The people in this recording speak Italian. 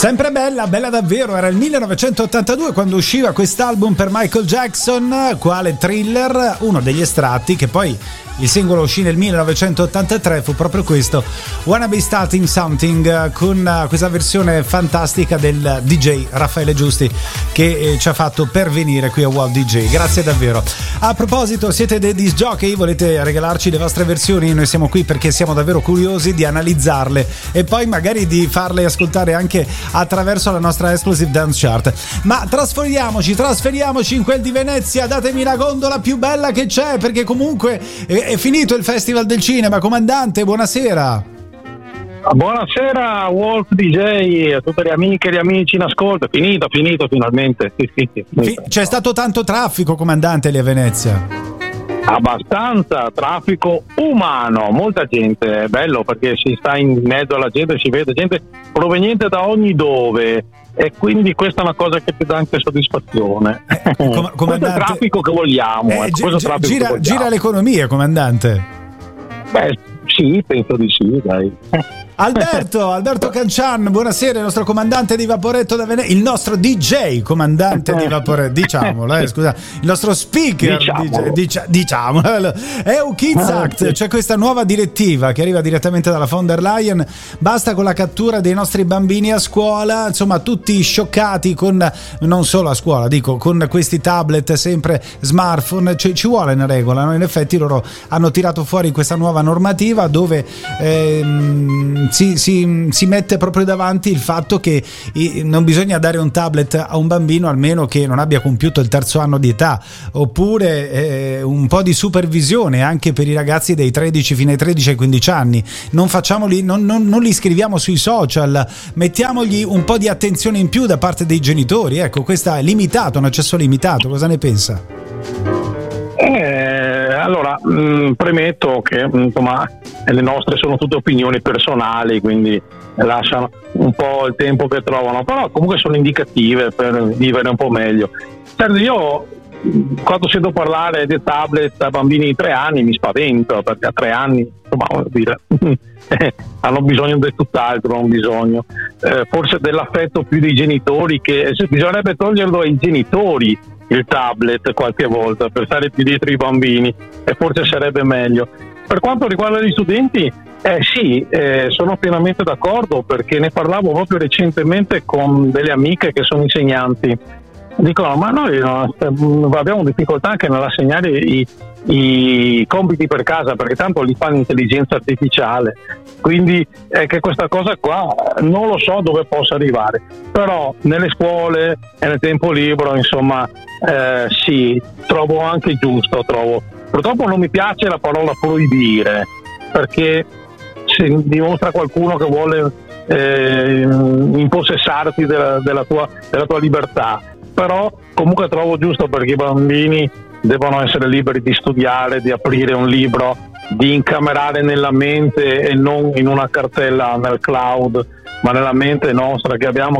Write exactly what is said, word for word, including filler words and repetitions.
Sempre bella, bella davvero. Era il millenovecentottantadue quando usciva quest'album per Michael Jackson, quale Thriller, uno degli estratti che poi il singolo uscì nel millenovecentottantatré, fu proprio questo, Wanna Be Starting Something, con questa versione fantastica del D J Raffaele Giusti che ci ha fatto pervenire qui a Wow D J. Grazie davvero. A proposito, siete dei disc jockey? Volete regalarci le vostre versioni? Noi siamo qui perché siamo davvero curiosi di analizzarle e poi magari di farle ascoltare anche attraverso la nostra Exclusive Dance Chart. Ma trasferiamoci, trasferiamoci in quel di Venezia, datemi la gondola più bella che c'è, perché comunque è, è finito il Festival del Cinema. Comandante, buonasera. Buonasera Wolf D J, a tutte le amiche e gli amici in ascolto. Finito, finito finalmente. Sì, sì, sì, finito. C'è stato tanto traffico, comandante, lì a Venezia? Abbastanza traffico umano, molta gente, è bello perché si sta in mezzo alla gente, si vede gente proveniente da ogni dove e quindi questa è una cosa che ti dà anche soddisfazione. Eh, com- questo è il traffico che vogliamo, eh, ecco, gi- traffico gira, che vogliamo. gira l'economia, comandante. Beh, sì, penso di sì, dai. Alberto, Alberto Cancian, buonasera, il nostro comandante di Vaporetto da Venezia, il nostro D J comandante di Vaporetto, diciamolo, eh, scusa, il nostro speaker, diciamolo, D J, dicia, diciamolo. E U Kids Act, c'è questa nuova direttiva che arriva direttamente dalla von der Leyen, basta con la cattura dei nostri bambini a scuola, insomma tutti scioccati con, non solo a scuola, dico, con questi tablet, sempre smartphone, cioè, ci vuole una regola, no? In effetti loro hanno tirato fuori questa nuova normativa dove ehm, Si, si, si mette proprio davanti il fatto che non bisogna dare un tablet a un bambino almeno che non abbia compiuto il terzo anno di età, oppure eh, un po' di supervisione anche per i ragazzi dei tredici fino ai tredici ai quindici anni. Non facciamoli, non, non, non li scriviamo sui social, mettiamogli un po' di attenzione in più da parte dei genitori. Ecco, questo è limitato, un accesso limitato. Cosa ne pensa? Eh, allora, mh, premetto che insomma le nostre sono tutte opinioni personali, quindi lasciano un po' il tempo che trovano, però comunque sono indicative per vivere un po' meglio. Certo, io quando sento parlare di tablet a bambini di tre anni mi spavento, perché a tre anni insomma, vuol dire, hanno bisogno di tutt'altro, non bisogno eh, forse dell'affetto più dei genitori, che bisognerebbe toglierlo ai genitori il tablet qualche volta per stare più dietro i bambini, e forse sarebbe meglio. Per quanto riguarda gli studenti, eh sì, eh, sono pienamente d'accordo, perché ne parlavo proprio recentemente con delle amiche che sono insegnanti. Dicono, ma noi no, abbiamo difficoltà anche nell'assegnare i, i compiti per casa, perché tanto li fa l'intelligenza artificiale, quindi è che questa cosa qua non lo so dove possa arrivare, però nelle scuole e nel tempo libero insomma eh, sì, trovo anche giusto, trovo. Purtroppo non mi piace la parola proibire, perché se dimostra qualcuno che vuole eh, impossessarti della, della, tua, della tua libertà, però comunque trovo giusto, perché i bambini devono essere liberi di studiare, di aprire un libro, di incamerare nella mente e non in una cartella nel cloud, ma nella mente nostra che abbiamo